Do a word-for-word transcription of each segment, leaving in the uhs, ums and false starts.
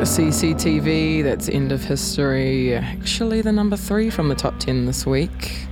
C C T V, that's End of History. Actually, the number three from the top ten this week.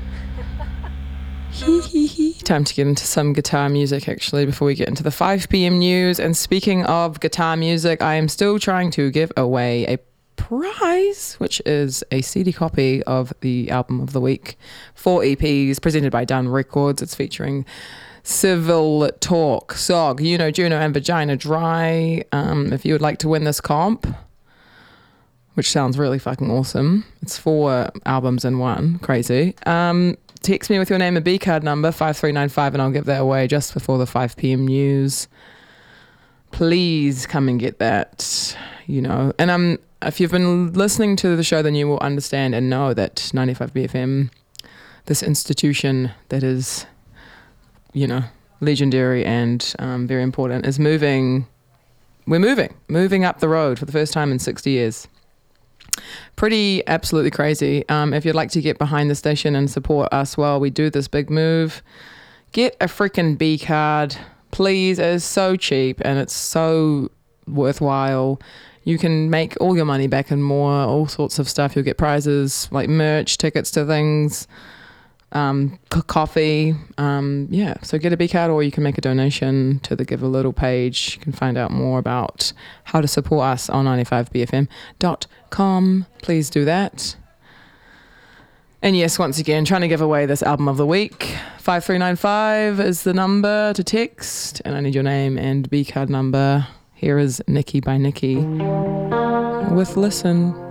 Hee hee hee. Time to get into some guitar music, actually, before we get into the five p.m. news. And speaking of guitar music, I am still trying to give away a prize, which is a C D copy of the album of the week. Four E Ps presented by Dun Records. It's featuring Civil Talk, S O G, You Know, Juno, and Vagina Dry. Um, if you would like to win this comp, which sounds really fucking awesome, it's four albums in one. Crazy. Um, text me with your name and B card number five three nine five, and I'll give that away just before the five p.m. news. Please come and get that, you know. And um, if you've been listening to the show, then you will understand and know that ninety-five B F M, this institution that is, you know, legendary and um, very important, is moving. We're moving, moving up the road for the first time in sixty years. Pretty absolutely crazy. Um, if you'd like to get behind the station and support us while we do this big move, get a freaking B card, please. It is so cheap and it's so worthwhile. You can make all your money back and more, all sorts of stuff. You'll get prizes like merch, tickets to things, um, c- coffee. Um, yeah, so get a B card, or you can make a donation to the Give a Little page. You can find out more about how to support us on ninety-five B F M dot com. Please do that. And yes, once again, trying to give away this album of the week. five three nine five is the number to text, and I need your name and B card number. Here is Nikki by Nikki with Listen.